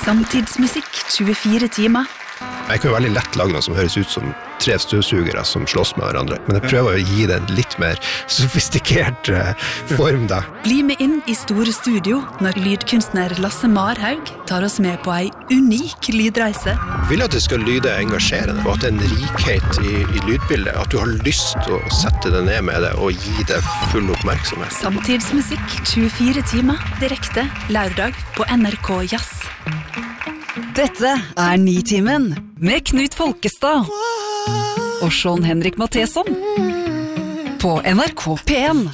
Samtidsmusikk 24 timer. Jeg kan jo veldig lett lage noe som høres ut som 3 støvsugere som slåss med hverandre, men jeg prøver å gi det en litt mer sofistikert form da. Bli med inn i store studio når lydkunstner Lasse Marhaug tar oss med på en unik lydreise. Jeg vil at det skal lyde engasjerende, og at det er en rikhet i lydbildet, at du har lyst til å sette det ned med det og gi det full oppmerksomhet. Samtidsmusikk 24 timer, direkte lørdag på NRK Jazz. Dette er Nitimen med Knut Folkestad og Sean Henrik Matheson på NRK P1.